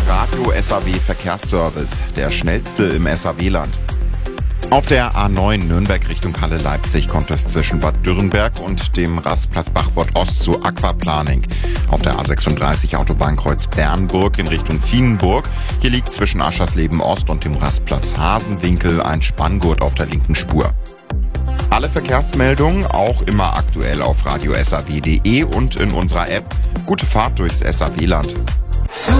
Radio SAW Verkehrsservice, der schnellste im SAW-Land. Auf der A9 Nürnberg Richtung Halle Leipzig kommt es zwischen Bad Dürrenberg und dem Rastplatz Bachwort Ost zu Aquaplaning. Auf der A36 Autobahnkreuz Bernburg in Richtung Vienenburg. Hier liegt zwischen Aschersleben Ost und dem Rastplatz Hasenwinkel ein Spanngurt auf der linken Spur. Alle Verkehrsmeldungen auch immer aktuell auf radiosaw.de und in unserer App. Gute Fahrt durchs SAW-Land.